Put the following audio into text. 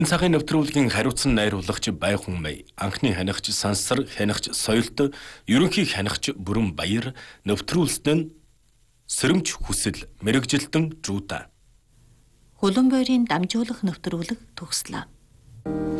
Цагын нэвтрүүлгийн хариуцсан найруулагч Байхун Мэй, анхны хянагч Сансар, хянагч Соёлт, ерөнхий хянагч Бүрэн Баяр, нэвтрүүлсэн нь Сэрэмж Хүсэл, Мэргэжилтэн Жуута. Хулан бойрын дамжуулах нэвтрүүлэг төгслөө.